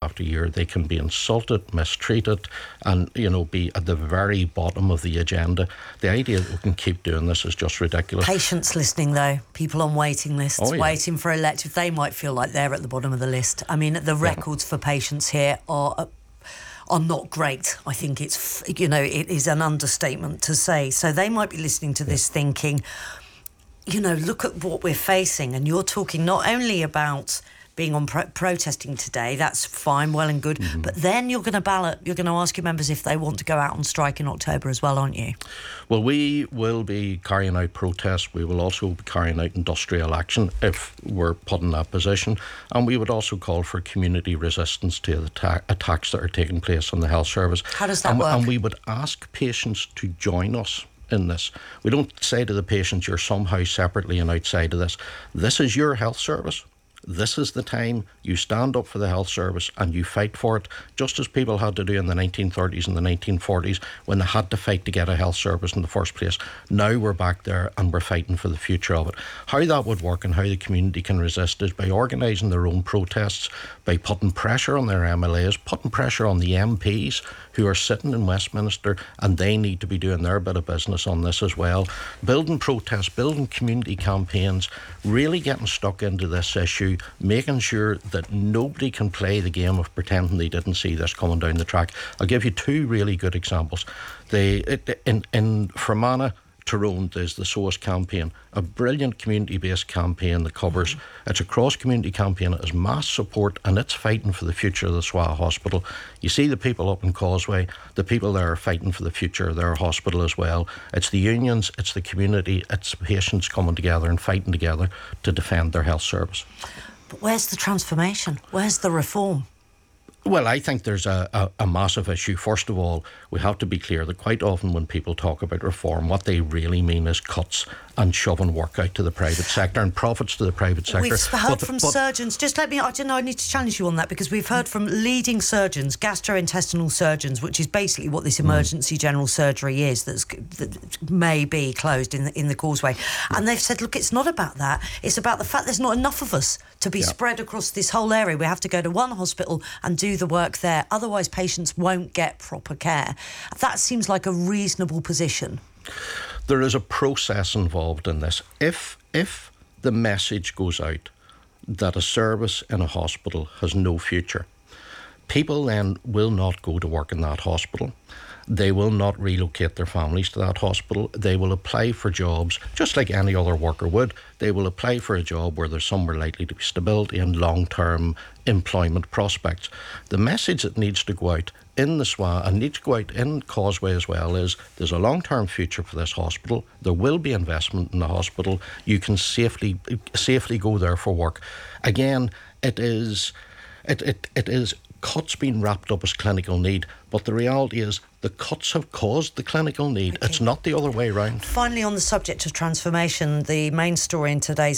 after year, they can be insulted, mistreated, and, be at the very bottom of the agenda. The idea that we can keep doing this is just ridiculous. Patients listening, though, people on waiting lists, waiting for elective, they might feel like they're at the bottom of the list. I mean, the records for patients here are not great. I think it is an understatement to say. So they might be listening to this thinking, look at what we're facing. And you're talking not only about being on protesting today, that's fine, well and good, but then you're going to ask your members if they want to go out on strike in October as well, aren't you? Well, we will be carrying out protests. We will also be carrying out industrial action if we're put in that position, and we would also call for community resistance to the attacks that are taking place on the health service. How does that work? And we would ask patients to join us in this. We don't say to the patient, you're somehow separately and outside of this. This is your health service. This is the time you stand up for the health service and you fight for it, just as people had to do in the 1930s and the 1940s when they had to fight to get a health service in the first place. Now we're back there and we're fighting for the future of it. How that would work and how the community can resist is by organising their own protests, by putting pressure on their MLAs, putting pressure on the MPs who are sitting in Westminster, and they need to be doing their bit of business on this as well. Building protests, building community campaigns, really getting stuck into this issue, making sure that nobody can play the game of pretending they didn't see this coming down the track. I'll give you two really good examples. In Fermanagh, Tyrone, there's the SOAS campaign, a brilliant community-based campaign that covers, it's a cross-community campaign, it has mass support, and it's fighting for the future of the SWA Hospital. You see the people up in Causeway, the people there are fighting for the future of their hospital as well. It's the unions, it's the community, it's patients coming together and fighting together to defend their health service. But where's the transformation? Where's the reform? Well, I think there's a massive issue. First of all, we have to be clear that quite often when people talk about reform, what they really mean is cuts and shoving work out to the private sector and profits to the private sector. We've heard from surgeons, I need to challenge you on that, because we've heard from leading surgeons, gastrointestinal surgeons, which is basically what this emergency general surgery is, that may be closed in the Causeway. And they've said, look, it's not about that. It's about the fact there's not enough of us to be spread across this whole area. We have to go to one hospital and do the work there. Otherwise, patients won't get proper care. That seems like a reasonable position. There is a process involved in this. If the message goes out that a service in a hospital has no future, people then will not go to work in that hospital. They will not relocate their families to that hospital. They will apply for jobs just like any other worker would. They will apply for a job where there's somewhere likely to be stability and long-term employment prospects. The message that needs to go out in the SWA and needs to go out in Causeway as well is there's a long-term future for this hospital. There will be investment in the hospital. You can safely go there for work. Again, it is cuts being wrapped up as clinical need, but the reality is the cuts have caused the clinical need. Okay. It's not the other way around. Finally, on the subject of transformation, the main story in today's